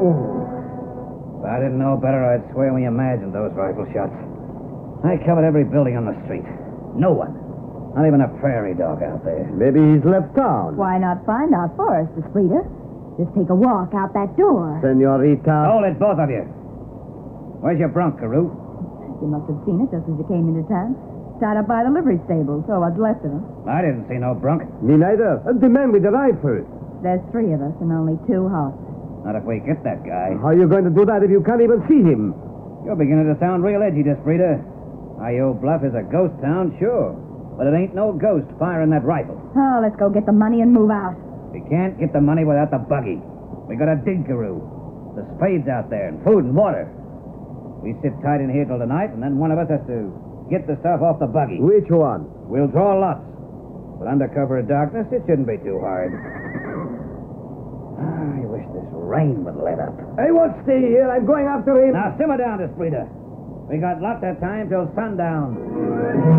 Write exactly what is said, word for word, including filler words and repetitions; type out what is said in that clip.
If I didn't know better, I'd swear we imagined those rifle shots. I covered every building on the street. No one. Not even a prairie dog out there. Maybe he's left town. Why not find out for us, Esprita? Just take a walk out that door. Senorita. Hold it, both of you. Where's your bronc, Carew? You must have seen it just as you came into town. Tied up by the livery stable, so what's left of him. I didn't see no bronc. Me neither. Uh, the man with the rifle. There's three of us and only two horses. Not if we get that guy. How are you going to do that if you can't even see him? You're beginning to sound real edgy, Desprita. Io Bluff is a ghost town, sure. But it ain't no ghost firing that rifle. Oh, let's go get the money and move out. We can't get the money without the buggy. We got a dig, Carew. The spades out there and food and water. We sit tight in here till tonight, and then one of us has to get the stuff off the buggy. Which one? We'll draw lots. But under cover of darkness, it shouldn't be too hard. I wish this rain would let up. I won't stay here. I'm going after him. Now, simmer down, Desprita. We got lots of time till sundown.